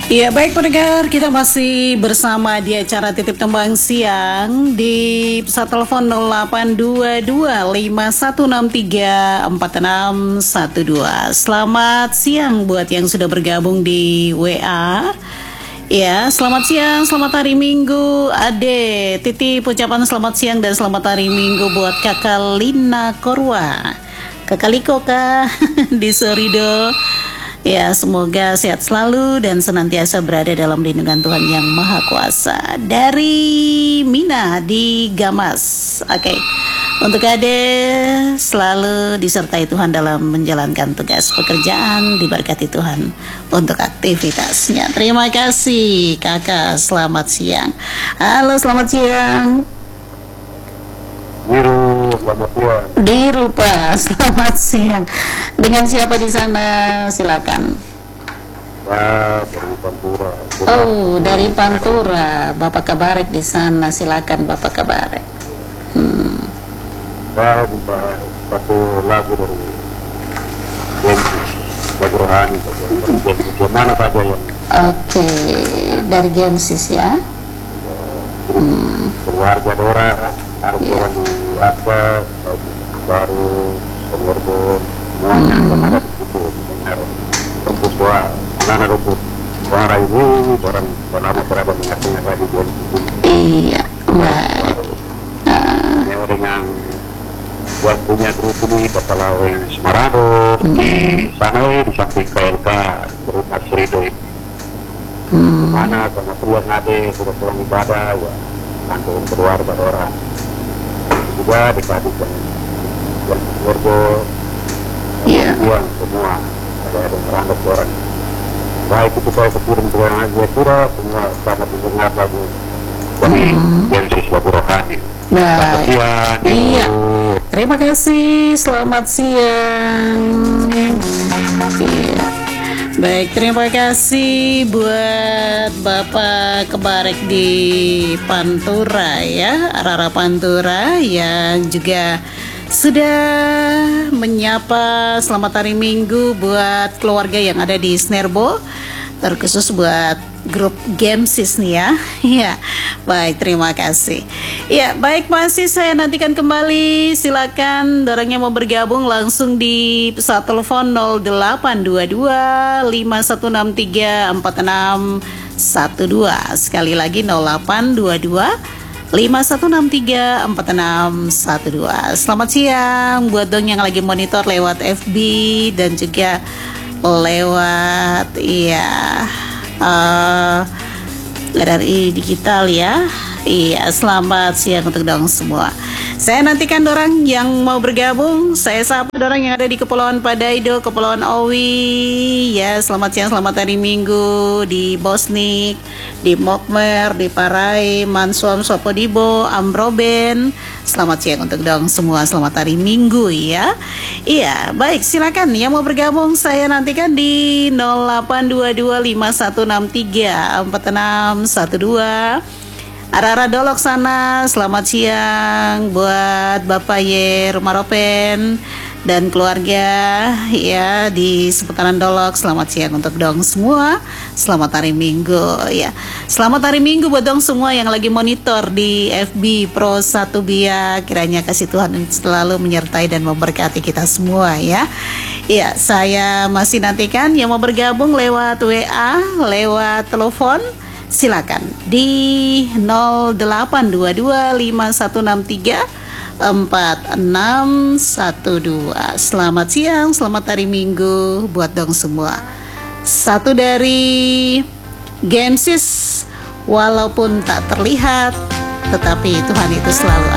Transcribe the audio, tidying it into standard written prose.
Ya baik pendengar, kita masih bersama di acara Titip Tembang Siang di pesawat telepon 082251634612. Selamat siang buat yang sudah bergabung di WA. Ya, selamat siang, selamat hari Minggu. Ade, titip ucapan selamat siang dan selamat hari Minggu buat Kakak Lina Korwa, Kakak Liko Kak di Sorido. Ya, semoga sehat selalu dan senantiasa berada dalam lindungan Tuhan Yang Maha Kuasa. Dari Mina di Gamas. Oke. Untuk Ade selalu disertai Tuhan dalam menjalankan tugas pekerjaan, diberkati Tuhan untuk aktivitasnya. Terima kasih Kakak, selamat siang. Halo, selamat siang. Biru, selamat siang. Biru Pak, selamat siang. Dengan siapa di sana? Silakan. Dari Pantura. Oh, dari Pantura. Bapak Kabarek di sana. Silakan Bapak Kabarek. Saya buka satu lagu dari Genesis, lagu rohani. Bagaimana saja yang Oke, dari Genesis ya. keluarga Dora, harus orang di apa, baru, pengorban, semuanya ada di situ. Dengar rumput suara, mana rumput suara ini, orang lama berapa mengertinya lagi Genesis. Iya, baik. Yang dengan buat punya grup ini kepala Semarado, sana di samping KLK, grup Asrido. Mana karena keluar nade, keluar ibadah, ya, kandung keluarga orang. Juga dikasih yang keluarga, uang semua, ada merangkap orang. Baik itu saya kepikiran keluar aja pura, semua sangat mendengar lagu dari Genesis lagu rohani. Baik. Iya. Terima kasih. Selamat siang. Iya. Baik, terima kasih buat Bapak Kebarek di Pantura ya, Rara Pantura yang juga sudah menyapa selamat hari Minggu buat keluarga yang ada di Snerbo, terkhusus buat grup Genesis nih ya. Ya, baik, terima kasih. Ya, baik, masih saya nantikan kembali. Silakan dorangnya mau bergabung langsung di pesawat telepon 082251634612. Sekali lagi 082251634612. Selamat siang buat dong yang lagi monitor lewat FB dan juga lewat RRI digital ya. Iya, selamat siang untuk dong semua. Saya nantikan dorang yang mau bergabung. Saya sapa dorang yang ada di Kepulauan Padaido, Kepulauan Owi. Ya, selamat siang, selamat hari Minggu di Bosnik, di Mokmer, di Parai, Mansuam, Sopodibo, Ambroben. Selamat siang untuk dong semua, selamat hari Minggu ya. Iya, baik, silakan yang mau bergabung saya nantikan di 082251634612. Arah-arah Dolok sana, selamat siang buat Bapak Ye Rumaropen dan keluarga ya di seputaran Dolok. Selamat siang untuk dong semua. Selamat hari Minggu ya. Selamat hari Minggu buat dong semua yang lagi monitor di FB Pro 1 Bia. Kiranya kasih Tuhan selalu menyertai dan memberkati kita semua ya. Ya, saya masih nantikan yang mau bergabung lewat WA, lewat telepon. Silakan di 082251634612. Selamat siang, selamat hari Minggu buat dong semua. Satu dari Genesis, walaupun tak terlihat, tetapi Tuhan itu selalu